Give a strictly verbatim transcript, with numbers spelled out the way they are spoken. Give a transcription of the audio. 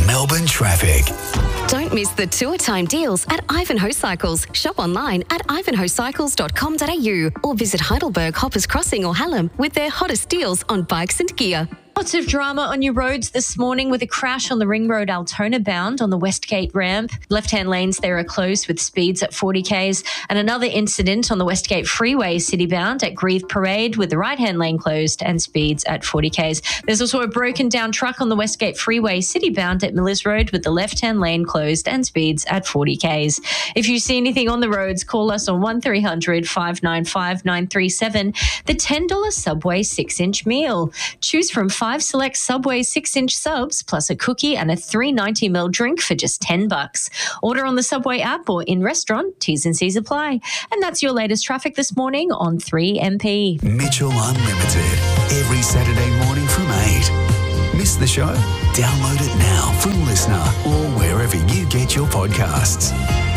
Melbourne traffic. Don't miss the tour time deals at Ivanhoe Cycles. Shop online at ivanhoe cycles dot com dot a u or visit Heidelberg, Hoppers Crossing or Hallam with their hottest deals on bikes and gear. Lots of drama on your roads this morning with a crash on the Ring Road Altona bound on the Westgate ramp. Left-hand lanes there are closed with speeds at forty kays, and another incident on the Westgate Freeway city bound at Grieve Parade with the right-hand lane closed and speeds at forty kays. There's also a broken down truck on the Westgate Freeway city bound at Millers Road with the left-hand lane closed and speeds at forty kays. If you see anything on the roads, call us on one three hundred, five nine five, nine three seven. The ten dollars Subway six-inch meal. Choose from five select Subway six-inch subs plus a cookie and a three ninety ml drink for just ten bucks. Order on the Subway app or in restaurant. T's and C's apply. And that's your latest traffic this morning on three M P. Mitchell Unlimited, every Saturday morning from eight. Miss the show? Download it now from Listener or wherever you get your podcasts.